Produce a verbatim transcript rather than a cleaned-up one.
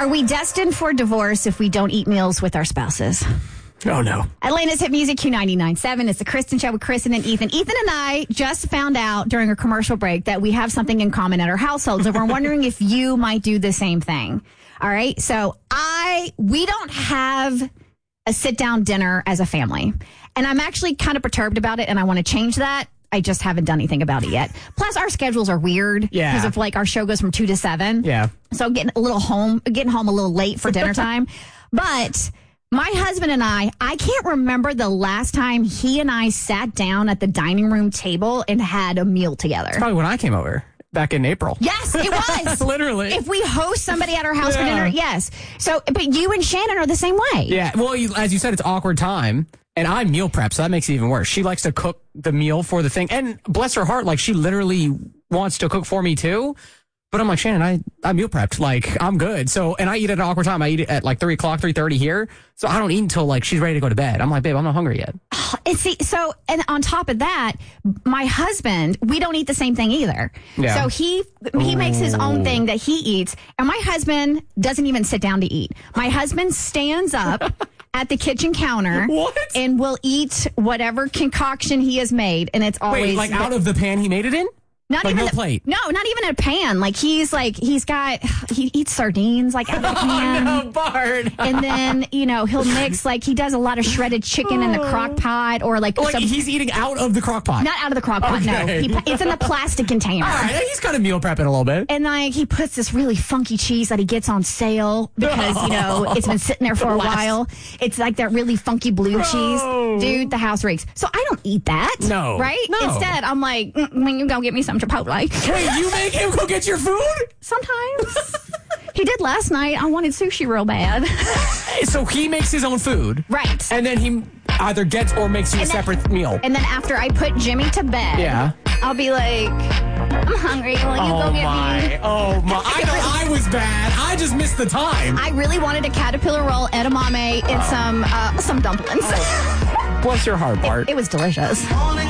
Are we destined for divorce if we don't eat meals with our spouses? Oh, no. Atlanta's Hit Music Q ninety-nine point seven. It's the Kristen Show with Kristen and Ethan. Ethan and I just found out during a commercial break that we have something in common at our households, and we're wondering if you might do the same thing. All right? So I, we don't have a sit-down dinner as a family, and I'm actually kind of perturbed about it, and I want to change that. I just haven't done anything about it yet. Plus, our schedules are weird. Yeah. Because of, like, our show goes from two to seven. Yeah. So getting a little home, getting home a little late for dinner time. But my husband and I, I can't remember the last time he and I sat down at the dining room table and had a meal together. It's probably when I came over back in April. Yes, it was. Literally. If we host somebody at our house Yeah. for dinner, yes. So, but you and Shannon are the same way. Yeah. Well, you, as you said, it's awkward time. And I meal prep, so that makes it even worse. She likes to cook the meal for the thing. And bless her heart, like, she literally wants to cook for me, too. But I'm like, Shannon, I, I meal prepped. Like, I'm good. So, and I eat at an awkward time. I eat it at, like, three o'clock, three thirty here. So I don't eat until, like, she's ready to go to bed. I'm like, babe, I'm not hungry yet. And see, so, and on top of that, my husband, we don't eat the same thing either. Yeah. So he, he makes his own thing that he eats. And my husband doesn't even sit down to eat. My husband stands up at the kitchen counter. What? And will eat whatever concoction he has made. And it's always. Wait, like, out of the pan he made it in? Not Like, even no a, plate? No, not even a pan. Like, he's like, he's got, he eats sardines, like, out of the pan. Oh, no, Bart. And then, you know, he'll mix, like, he does a lot of shredded chicken in the crock pot, or like, Like, some, he's eating out of the crock pot. not out of the crock pot, no. Okay. He, it's in the plastic container. All right, he's kind of meal prepping a little bit. And, like, he puts this really funky cheese that he gets on sale because, you know, it's been sitting there for a Bless. while. It's like that really funky blue Oh. cheese. Dude, the house reeks. So I don't eat that. No. Right? No. Instead, I'm like, mm, when you go get me some Chipotle. Wait, you make him go get your food? Sometimes. He did last night. I wanted sushi real bad. So he makes his own food. Right. And then he either gets or makes you a And then- separate meal. And then after I put Jimmy to bed, Yeah. I'll be like, I'm hungry. Will you Oh go get my, me? oh my. I know I was bad. I just missed the time. I really wanted a caterpillar roll, edamame, and some uh, some dumplings. Bless your heart, Bart. It was delicious.